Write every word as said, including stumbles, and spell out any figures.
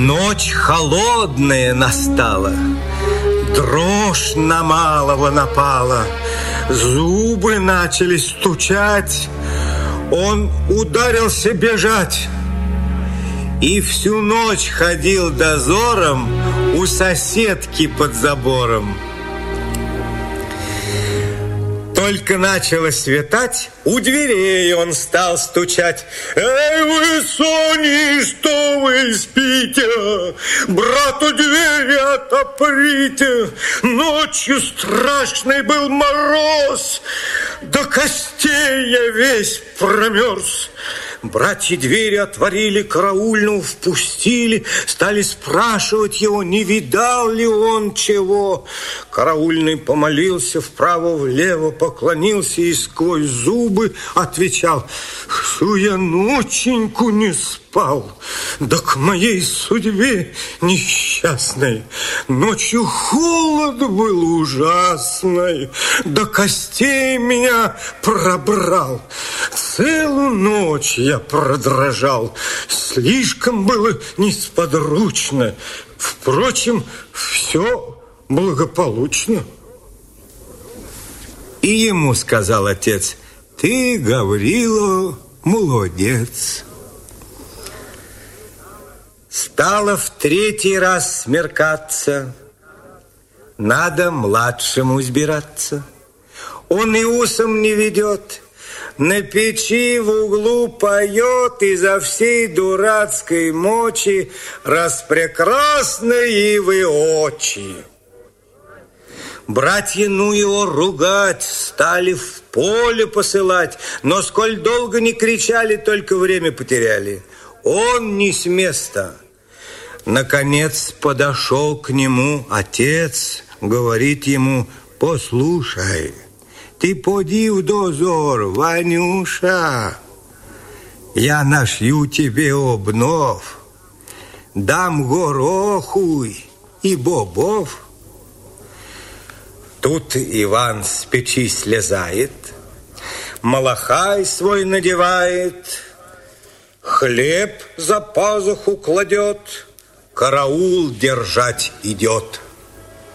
Ночь холодная настала, дрожь на малого напала, зубы начали стучать, он ударился бежать. И всю ночь ходил дозором у соседки под забором. Только начало светать, у дверей он стал стучать. Эй, вы, Сони, что вы спите? Брату двери отоприте. Ночью страшный был мороз, до костей я весь промерз. Братья двери отворили, караульного впустили, стали спрашивать его, не видал ли он чего. Караульный помолился вправо-влево, поклонился и сквозь зубы отвечал: что я ноченьку не спал, да к моей судьбе несчастной. Ночью холод был ужасный, до костей меня пробрал. Целую ночь я продрожал, слишком было несподручно. Впрочем, все благополучно. И ему сказал отец: ты, Гаврила, молодец. Стало в третий раз смеркаться, надо младшему избираться. Он и усом не ведет, на печи в углу поет изо всей дурацкой мочи распрекрасные вы очи. Братья, ну его ругать, стали в поле посылать, но сколь долго не кричали, только время потеряли. Он не с места. Наконец подошел к нему отец, говорит ему: послушай, ты поди в дозор, Ванюша, я нашью тебе обнов, дам гороху и бобов. Тут Иван с печи слезает, малахай свой надевает, хлеб за пазуху кладет, караул держать идет.